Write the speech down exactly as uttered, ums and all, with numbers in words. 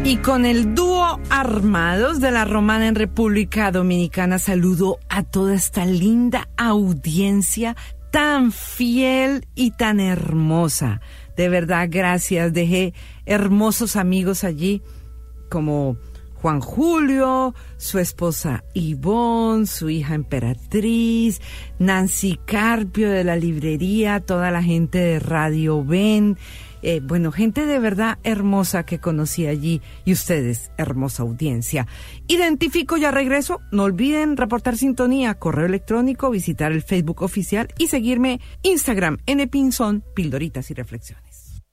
Y con el dúo Armados de la Romana en República Dominicana, saludo a toda esta linda audiencia tan fiel y tan hermosa. De verdad, gracias. Dejé hermosos amigos allí como Juan Julio, su esposa Ivonne, su hija Emperatriz, Nancy Carpio de la librería, toda la gente de Radio Ben. Eh, bueno, gente de verdad hermosa que conocí allí y ustedes, hermosa audiencia. Identifico, ya regreso. No olviden reportar sintonía, correo electrónico, visitar el Facebook oficial y seguirme Instagram, N Pinzón, Pildoritas y Reflexiones.